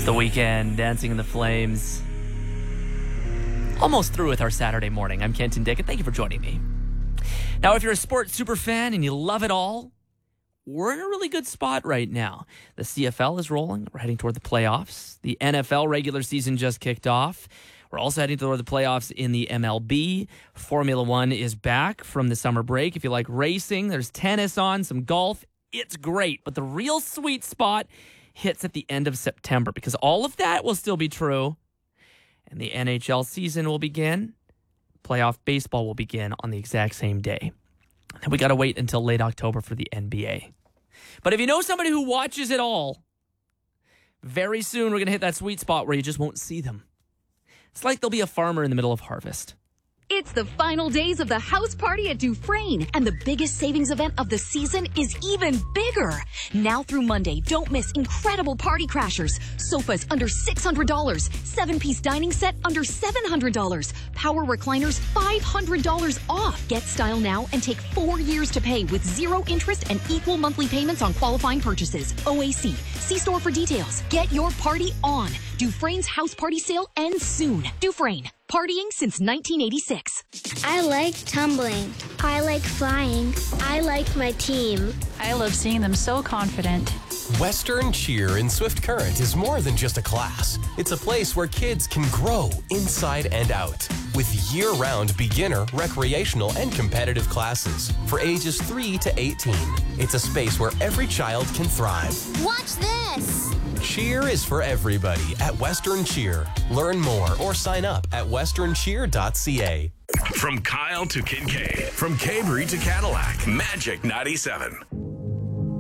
It's the weekend, Dancing in the Flames. Almost through with our Saturday morning. I'm Kenton Dick, and thank you for joining me. Now, if you're a sports super fan and you love it all, we're in a really good spot right now. The CFL is rolling. We're heading toward the playoffs. The NFL regular season just kicked off. We're also heading toward the playoffs in the MLB. Formula One is back from the summer break. If you like racing, there's tennis on, some golf. It's great. But the real sweet spot hits at the end of September because all of that will still be true. And the NHL season will begin. Playoff baseball will begin on the exact same day. And we got to wait until late October for the NBA. But if you know somebody who watches it all, very soon we're going to hit that sweet spot where you just won't see them. It's like there'll be a farmer in the middle of harvest. It's the final days of the house party at Dufresne, and the biggest savings event of the season is even bigger. Now through Monday, don't miss incredible party crashers. Sofas under $600, 7-piece dining set under $700, power recliners $500 off. Get style now and take 4 years to pay with 0 interest and equal monthly payments on qualifying purchases. OAC. See store for details. Get your party on. Dufresne's house party sale ends soon. Dufresne. Partying since 1986. I like tumbling. I like flying. I like my team. I love seeing them so confident. Western Cheer in Swift Current is more than just a class. It's a place where kids can grow inside and out. With year-round beginner, recreational, and competitive classes for ages 3 to 18. It's a space where every child can thrive. Watch this! Cheer is for everybody at Western Cheer. Learn more or sign up at westerncheer.ca. From Kyle to Kincaid, from Cabrey to Cadillac, Magic 97.